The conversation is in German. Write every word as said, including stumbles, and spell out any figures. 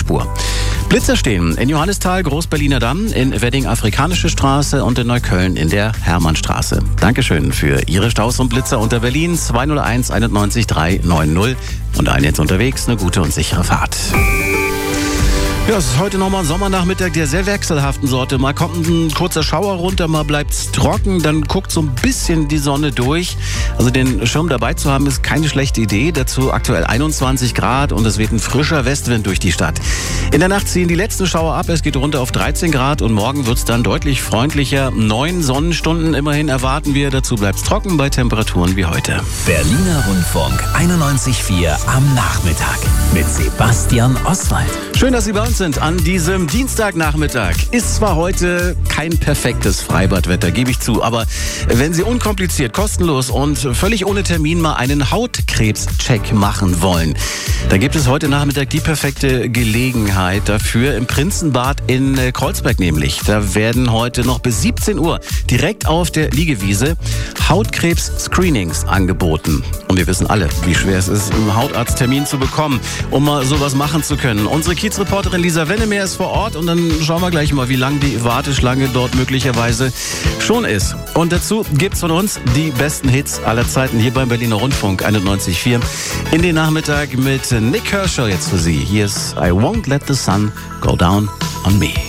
Spur. Blitzer stehen in Johannisthal, Großberliner Damm, in Wedding Afrikanische Straße und in Neukölln in der Hermannstraße. Dankeschön für Ihre Staus und Blitzer unter Berlin zwei null eins einundneunzig drei neun null und allen jetzt unterwegs eine gute und sichere Fahrt. Ja, es ist heute nochmal ein Sommernachmittag der sehr wechselhaften Sorte. Mal kommt ein kurzer Schauer runter, mal bleibt es trocken, dann guckt so ein bisschen die Sonne durch. Also den Schirm dabei zu haben, ist keine schlechte Idee. Dazu aktuell einundzwanzig Grad und es weht ein frischer Westwind durch die Stadt. In der Nacht ziehen die letzten Schauer ab, es geht runter auf dreizehn Grad und morgen wird es dann deutlich freundlicher. Neun Sonnenstunden immerhin erwarten wir. Dazu bleibt es trocken bei Temperaturen wie heute. Berliner Rundfunk einundneunzig Komma vier am Nachmittag mit Sebastian Oswald. Schön, dass Sie bei uns sind an diesem Dienstagnachmittag. Ist zwar heute kein perfektes Freibadwetter, gebe ich zu, aber wenn Sie unkompliziert, kostenlos und völlig ohne Termin mal einen Hautkrebscheck machen wollen, dann gibt es heute Nachmittag die perfekte Gelegenheit dafür im Prinzenbad in Kreuzberg nämlich. Da werden heute noch bis siebzehn Uhr direkt auf der Liegewiese Hautkrebs-Screenings angeboten. Und wir wissen alle, wie schwer es ist, einen Hautarzttermin zu bekommen, um mal sowas machen zu können. Unsere Kiezreporterin Lisa Wennemeer ist vor Ort und dann schauen wir gleich mal, wie lang die Warteschlange dort möglicherweise schon ist. Und dazu gibt's von uns die besten Hits aller Zeiten hier beim Berliner Rundfunk einundneunzig Komma vier. In den Nachmittag mit Nick Kershaw jetzt für Sie. Hier ist I Won't Let the Sun Go Down on Me.